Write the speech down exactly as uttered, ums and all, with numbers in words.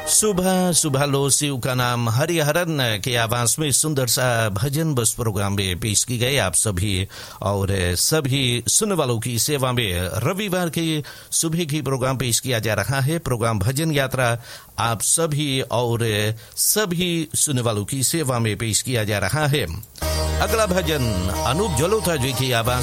सुबह सुबह लो शिव का नाम हरिहरन के आवाज में सुंदर सा भजन बस प्रोग्राम में पेश की गई आप सभी और सभी सुनने वालों की सेवा में रविवार के सुबह की प्रोग्राम पेश किया जा रहा है। प्रोग्राम भजन यात्रा आप सभी और सभी सुनने वालों की सेवा में पेश किया जा रहा है। अगला भजन अनूप जलोटा जी की आवाज